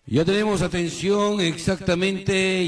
Ya tenemos atención exactamente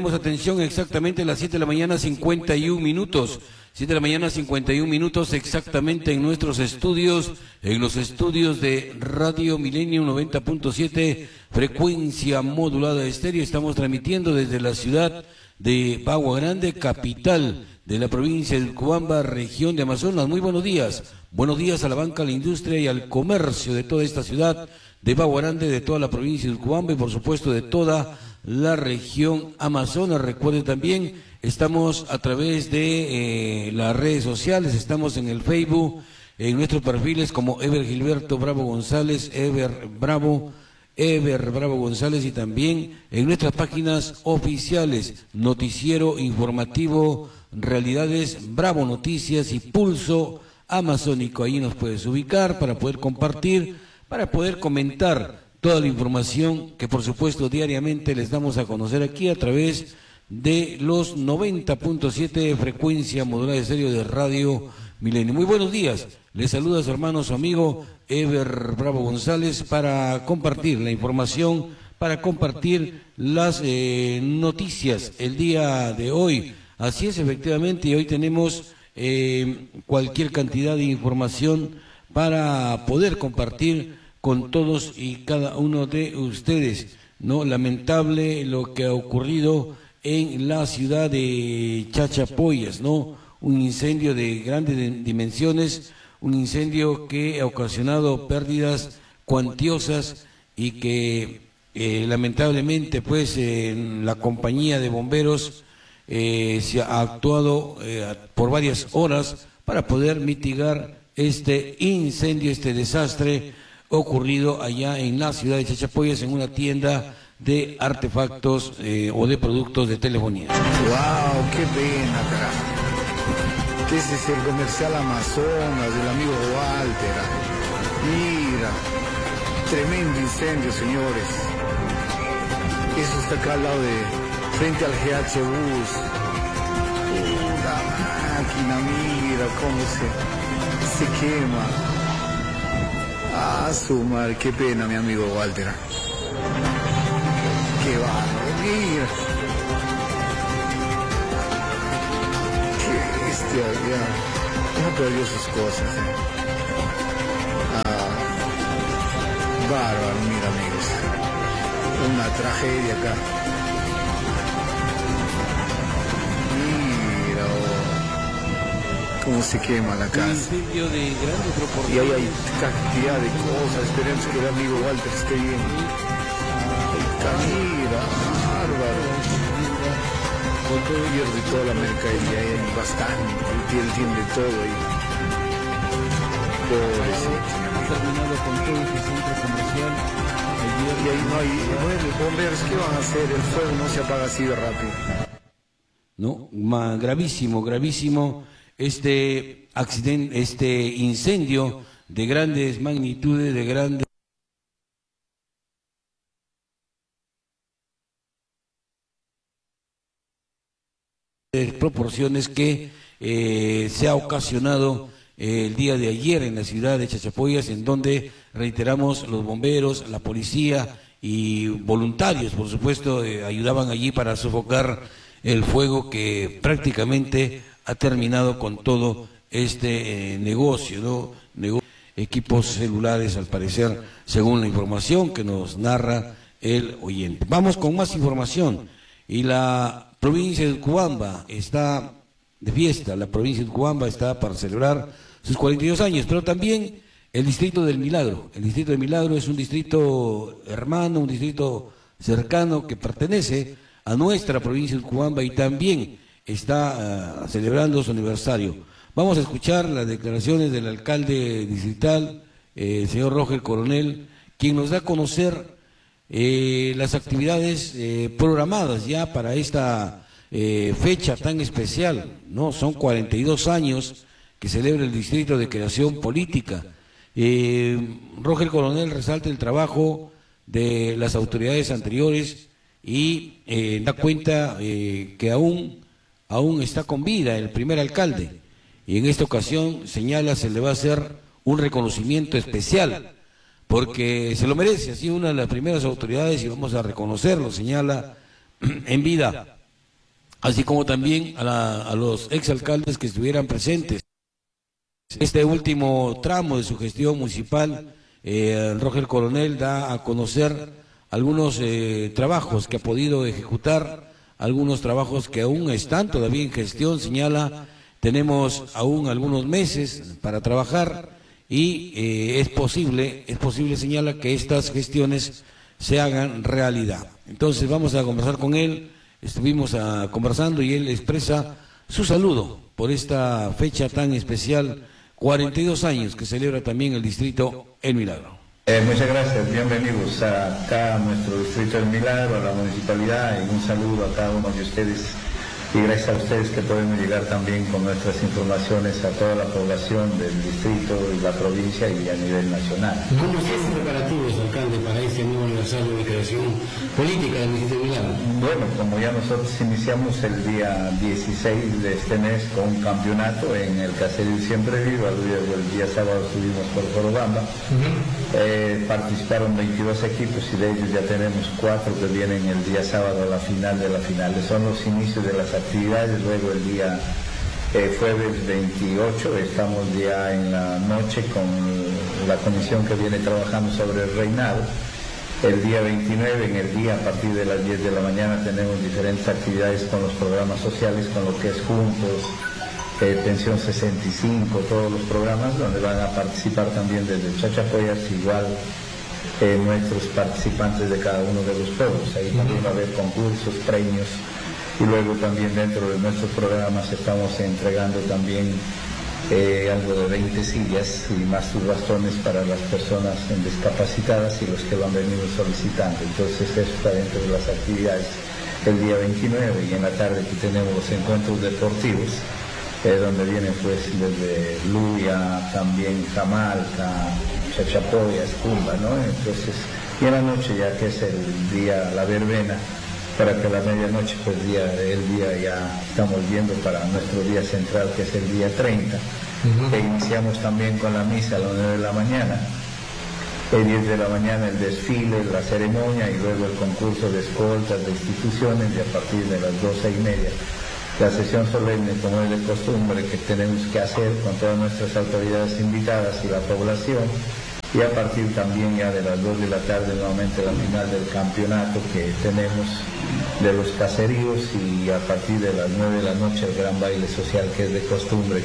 a las 7 de la mañana 51 minutos. 7 de la mañana 51 minutos exactamente en nuestros estudios, en los estudios de Radio Milenio 90.7, frecuencia modulada estéreo. Estamos transmitiendo desde la ciudad de Bagua Grande, capital de la provincia de Urubamba, región de Amazonas. Muy buenos días. Buenos días a la banca, a la industria y al comercio de toda esta ciudad de Bagua Grande, de toda la provincia de Urubamba y por supuesto de toda la región Amazonas. Recuerde también, estamos a través de las redes sociales, estamos en el Facebook, en nuestros perfiles como Ever Gilberto Bravo González, Ever Bravo González, y también en nuestras páginas oficiales, Noticiero Informativo Realidades Bravo Noticias y Pulso Amazónico. Ahí nos puedes ubicar para poder compartir, para poder comentar toda la información que por supuesto diariamente les damos a conocer aquí a través de los 90.7 frecuencia modulada estéreo de Radio Milenio. Muy buenos días, les saluda su hermano, su amigo Ever Bravo González para compartir la información, para compartir las noticias el día de hoy. Así es, efectivamente, y hoy tenemos cualquier cantidad de información para poder compartir con todos y cada uno de ustedes, ¿no? Lamentable lo que ha ocurrido en la ciudad de Chachapoyas, ¿no? Un incendio de grandes dimensiones, un incendio que ha ocasionado pérdidas cuantiosas y que lamentablemente pues la compañía de bomberos se ha actuado por varias horas para poder mitigar este incendio, este desastre ocurrido allá en la ciudad de Chachapoyas, en una tienda de artefactos o de productos de telefonía. ¡Wow! ¡Qué pena, carajo! Este es el comercial Amazonas del amigo Walter. Mira, tremendo incendio, señores. Eso está acá al lado frente al GH Bus. La máquina, mira cómo se quema. Ah, su madre, qué pena, mi amigo Walter. Qué bárbaro, mira. Qué bestia, ya. No perdió sus cosas. Bárbaro, mira, amigos. Una tragedia acá. Mira, cómo se quema la casa. Un incendio de grandes proporciones. Y ahí hay cantidad de cosas. Esperemos que el amigo Walter esté bien. Mira, bárbaro. Con todo pierde toda la mercadería, hay bastante. Él tiene todo ahí. Pobrecito. Hemos terminado con todo este centro comercial. Y ahí no hay bomberos. ¿Qué van a hacer? El fuego no se apaga así de rápido. No, gravísimo este accidente, este incendio de grandes magnitudes, de grandes proporciones que se ha ocasionado el día de ayer en la ciudad de Chachapoyas, en donde, reiteramos, los bomberos, la policía y voluntarios, por supuesto, ayudaban allí para sofocar el fuego que prácticamente ha terminado con todo este negocio, ¿no? Equipos celulares, al parecer, según la información que nos narra el oyente. Vamos con más información. Y la provincia de Urubamba está de fiesta, la provincia de Urubamba está para celebrar sus 42 años, pero también el distrito del Milagro. El distrito del Milagro es un distrito hermano, un distrito cercano que pertenece a nuestra provincia de Urubamba y también está celebrando su aniversario. Vamos a escuchar las declaraciones del alcalde distrital, señor Roger Coronel, quien nos da a conocer las actividades programadas ya para esta fecha tan especial, ¿no? Son 42 años que celebra el Distrito de Creación Política. Roger Coronel resalta el trabajo de las autoridades anteriores y da cuenta que aún está con vida el primer alcalde, y en esta ocasión señala se le va a hacer un reconocimiento especial porque se lo merece, ha sido una de las primeras autoridades y vamos a reconocerlo, señala, en vida, así como también a los exalcaldes que estuvieran presentes. Este último tramo de su gestión municipal, Roger Coronel da a conocer algunos trabajos que ha podido ejecutar, algunos trabajos que aún están todavía en gestión, señala, tenemos aún algunos meses para trabajar y es posible, señala, que estas gestiones se hagan realidad. Entonces vamos a conversar con él, estuvimos conversando y él expresa su saludo por esta fecha tan especial, 42 años que celebra también el distrito El Milagro. Muchas gracias, bienvenidos acá a nuestro distrito El Milagro, a la municipalidad, y un saludo a cada uno de ustedes. Y gracias a ustedes que podemos llegar también con nuestras informaciones a toda la población del distrito y la provincia y a nivel nacional. ¿Cómo están los preparativos, alcalde, para este nuevo aniversario de creación política del distrito de Milagro? Bueno, como ya nosotros iniciamos el día 16 de este mes con un campeonato en el caserío Siempre Viva, el día sábado estuvimos por Corobamba, participaron 22 equipos y de ellos ya tenemos 4 que vienen el día sábado a la final de la final. Son los inicios de las actividades. Luego el día jueves 28 estamos ya en la noche con la comisión que viene trabajando sobre el reinado. El día 29, en el día a partir de las 10 de la mañana, tenemos diferentes actividades con los programas sociales, con lo que es Juntos, Pensión 65, todos los programas donde van a participar también desde Chachapoyas, igual nuestros participantes de cada uno de los pueblos. Ahí también va a haber concursos, premios. Y luego también dentro de nuestros programas estamos entregando también algo de 20 sillas y más sus bastones para las personas discapacitadas y los que lo han venido solicitando. Entonces eso está dentro de las actividades el día 29, y en la tarde aquí tenemos los encuentros deportivos, donde vienen pues desde Luya, también Jamalca, Chachapoyas, Cumba, ¿no? Entonces, y en la noche ya que es el día, la verbena, para que a la medianoche, pues el día ya estamos viendo para nuestro día central, que es el día 30. Iniciamos también con la misa a las 9 de la mañana, el 10 de la mañana el desfile, la ceremonia y luego el concurso de escoltas de instituciones, y a partir de las 12:30 la sesión solemne, como es de costumbre, que tenemos que hacer con todas nuestras autoridades invitadas y la población. Y a partir también ya de las 2 de la tarde nuevamente la final del campeonato que tenemos de los caseríos, y a partir de las 9 de la noche el gran baile social que es de costumbre.